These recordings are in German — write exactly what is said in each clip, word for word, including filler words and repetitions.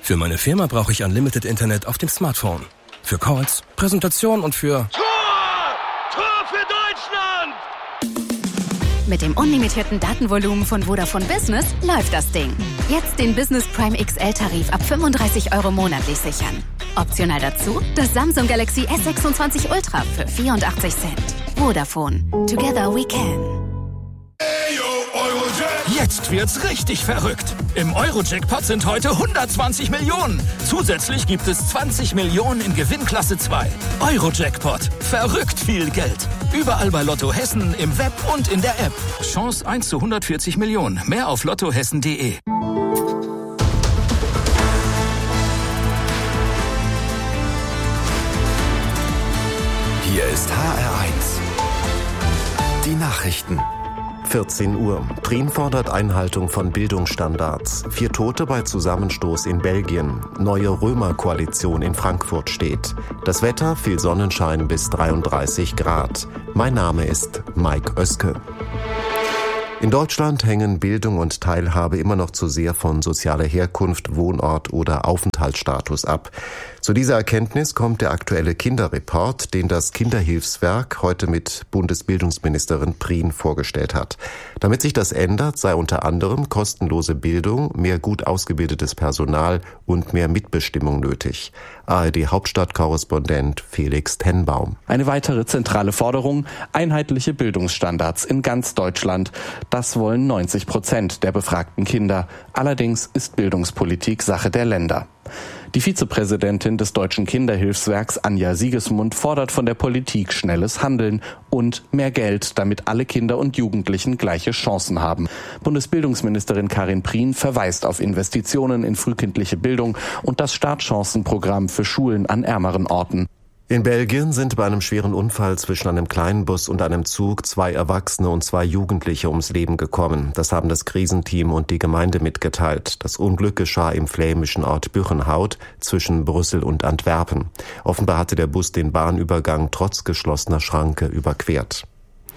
Für meine Firma brauche ich Unlimited Internet auf dem Smartphone. Für Calls, Präsentation und für... Tor! Tor für Deutschland! Mit dem unlimitierten Datenvolumen von Vodafone Business läuft das Ding. Jetzt den Business Prime X L-Tarif ab fünfunddreißig Euro monatlich sichern. Optional dazu das Samsung Galaxy S sechsundzwanzig Ultra für vierundachtzig Cent. Vodafone. Together we can. Jetzt wird's richtig verrückt. Im Euro-Jackpot sind heute hundertzwanzig Millionen. Zusätzlich gibt es zwanzig Millionen in Gewinnklasse zwei. Euro-Jackpot. Verrückt viel Geld. Überall bei Lotto Hessen, im Web und in der App. Chance eins zu hundertvierzig Millionen. Mehr auf lottohessen punkt de. Hier ist H R eins. Die Nachrichten. vierzehn Uhr. Prien fordert Einhaltung von Bildungsstandards. Vier Tote bei Zusammenstoß in Belgien. Neue Römer-Koalition in Frankfurt steht. Das Wetter, viel Sonnenschein bis dreiunddreißig Grad. Mein Name ist Mike Oeske. In Deutschland hängen Bildung und Teilhabe immer noch zu sehr von sozialer Herkunft, Wohnort oder Aufenthaltsstatus ab. Zu dieser Erkenntnis kommt der aktuelle Kinderreport, den das Kinderhilfswerk heute mit Bundesbildungsministerin Prien vorgestellt hat. Damit sich das ändert, sei unter anderem kostenlose Bildung, mehr gut ausgebildetes Personal und mehr Mitbestimmung nötig. A R D-Hauptstadtkorrespondent Felix Tenbaum. Eine weitere zentrale Forderung: einheitliche Bildungsstandards in ganz Deutschland. Das wollen neunzig Prozent der befragten Kinder. Allerdings ist Bildungspolitik Sache der Länder. Die Vizepräsidentin des Deutschen Kinderhilfswerks, Anja Siegesmund, fordert von der Politik schnelles Handeln und mehr Geld, damit alle Kinder und Jugendlichen gleiche Chancen haben. Bundesbildungsministerin Karin Prien verweist auf Investitionen in frühkindliche Bildung und das Startchancenprogramm für Schulen an ärmeren Orten. In Belgien sind bei einem schweren Unfall zwischen einem Kleinbus und einem Zug zwei Erwachsene und zwei Jugendliche ums Leben gekommen. Das haben das Krisenteam und die Gemeinde mitgeteilt. Das Unglück geschah im flämischen Ort Buchenhout zwischen Brüssel und Antwerpen. Offenbar hatte der Bus den Bahnübergang trotz geschlossener Schranke überquert.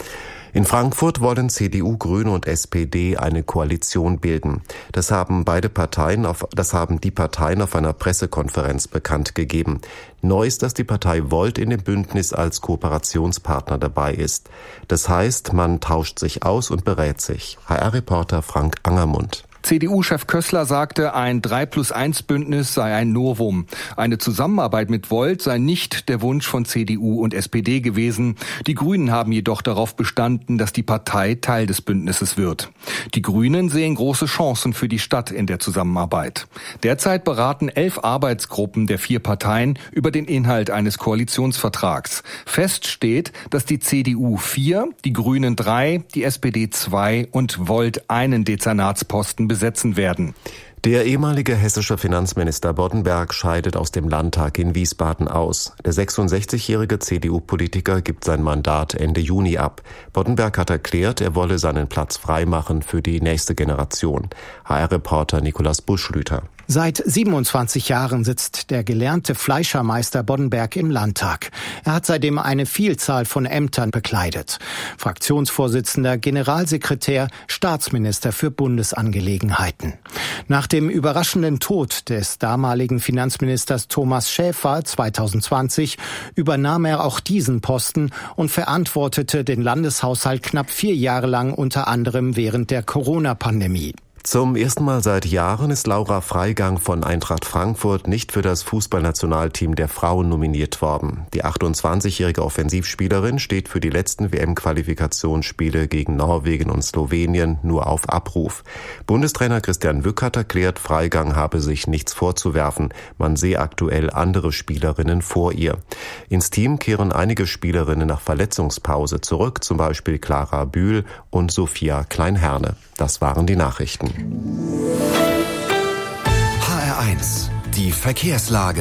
In Frankfurt wollen C D U, Grüne und S P D eine Koalition bilden. Das haben beide Parteien auf, das haben die Parteien auf einer Pressekonferenz bekannt gegeben. Neu ist, dass die Partei Volt in dem Bündnis als Kooperationspartner dabei ist. Das heißt, man tauscht sich aus und berät sich. H R-Reporter Frank Angermund. C D U-Chef Kössler sagte, ein drei plus eins Bündnis sei ein Novum. Eine Zusammenarbeit mit Volt sei nicht der Wunsch von C D U und S P D gewesen. Die Grünen haben jedoch darauf bestanden, dass die Partei Teil des Bündnisses wird. Die Grünen sehen große Chancen für die Stadt in der Zusammenarbeit. Derzeit beraten elf Arbeitsgruppen der vier Parteien über den Inhalt eines Koalitionsvertrags. Fest steht, dass die C D U vier, die Grünen drei, die S P D zwei und Volt einen Dezernatsposten besetzen werden. Der ehemalige hessische Finanzminister Boddenberg scheidet aus dem Landtag in Wiesbaden aus. Der sechsundsechzigjährige C D U-Politiker gibt sein Mandat Ende Juni ab. Boddenberg hat erklärt, er wolle seinen Platz freimachen für die nächste Generation. H R-Reporter Nikolaus Buschlüter. Seit siebenundzwanzig Jahren sitzt der gelernte Fleischermeister Boddenberg im Landtag. Er hat seitdem eine Vielzahl von Ämtern bekleidet. Fraktionsvorsitzender, Generalsekretär, Staatsminister für Bundesangelegenheiten. Nach dem überraschenden Tod des damaligen Finanzministers Thomas Schäfer zweitausendzwanzig übernahm er auch diesen Posten und verantwortete den Landeshaushalt knapp vier Jahre lang, unter anderem während der Corona-Pandemie. Zum ersten Mal seit Jahren ist Laura Freigang von Eintracht Frankfurt nicht für das Fußballnationalteam der Frauen nominiert worden. Die achtundzwanzigjährige Offensivspielerin steht für die letzten W M-Qualifikationsspiele gegen Norwegen und Slowenien nur auf Abruf. Bundestrainer Christian Wück hat erklärt, Freigang habe sich nichts vorzuwerfen. Man sehe aktuell andere Spielerinnen vor ihr. Ins Team kehren einige Spielerinnen nach Verletzungspause zurück, zum Beispiel Clara Bühl und Sophia Kleinherne. Das waren die Nachrichten. H R eins, die Verkehrslage.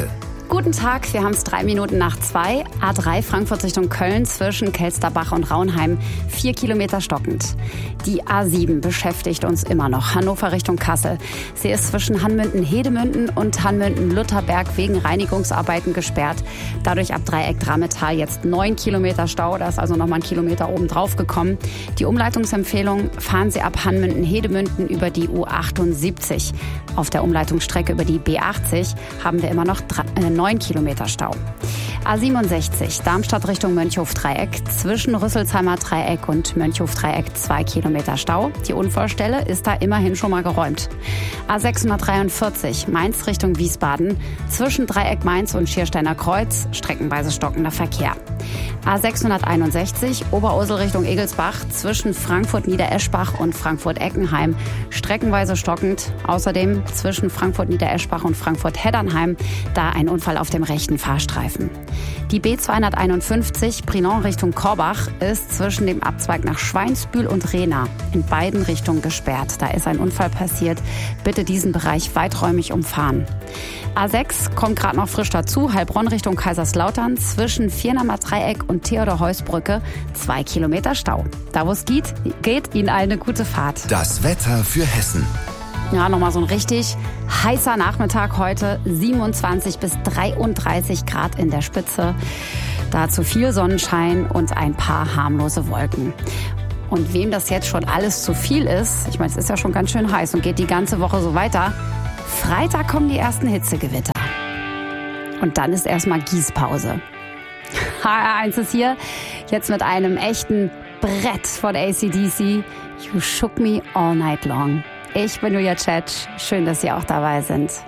Guten Tag, wir haben es drei Minuten nach zwei. A drei Frankfurt Richtung Köln zwischen Kelsterbach und Raunheim, vier Kilometer stockend. Die A sieben beschäftigt uns immer noch. Hannover Richtung Kassel. Sie ist zwischen Hanmünden-Hedemünden und Hanmünden-Lutherberg wegen Reinigungsarbeiten gesperrt. Dadurch ab Dreieck Drametal jetzt neun Kilometer Stau. Da ist also nochmal ein Kilometer oben drauf gekommen. Die Umleitungsempfehlung: fahren Sie ab Hanmünden-Hedemünden über die U achtundsiebzig. Auf der Umleitungsstrecke über die B achtzig haben wir immer noch neun Kilometer Stau. A siebenundsechzig, Darmstadt Richtung Mönchhof-Dreieck, zwischen Rüsselsheimer Dreieck und Mönchhof-Dreieck zwei Kilometer Stau. Die Unfallstelle ist da immerhin schon mal geräumt. A sechshundertdreiundvierzig, Mainz Richtung Wiesbaden, zwischen Dreieck Mainz und Schiersteiner Kreuz, streckenweise stockender Verkehr. A sechshunderteinundsechzig, Oberursel Richtung Egelsbach, zwischen Frankfurt-Niedereschbach und Frankfurt-Eckenheim, streckenweise stockend. Außerdem zwischen Frankfurt-Niedereschbach und Frankfurt-Heddernheim, da ein Unfall auf dem rechten Fahrstreifen. Die B zweihunderteinundfünfzig, Brinon Richtung Korbach, ist zwischen dem Abzweig nach Schweinsbühl und Rehna in beiden Richtungen gesperrt. Da ist ein Unfall passiert. Bitte diesen Bereich weiträumig umfahren. A sechs kommt gerade noch frisch dazu, Heilbronn Richtung Kaiserslautern, zwischen Viernamer Dreieck und Theodor-Heuss-Brücke, zwei Kilometer Stau. Da wo es geht, geht Ihnen allen eine gute Fahrt. Das Wetter für Hessen. Ja, nochmal so ein richtig heißer Nachmittag heute. siebenundzwanzig bis dreiunddreißig Grad in der Spitze. Dazu viel Sonnenschein und ein paar harmlose Wolken. Und wem das jetzt schon alles zu viel ist, ich meine, es ist ja schon ganz schön heiß und geht die ganze Woche so weiter. Freitag kommen die ersten Hitzegewitter. Und dann ist erstmal Gießpause. H R eins ist hier, jetzt mit einem echten Brett von A C D C. You shook me all night long. Ich bin Julia Tschetsch. Schön, dass Sie auch dabei sind.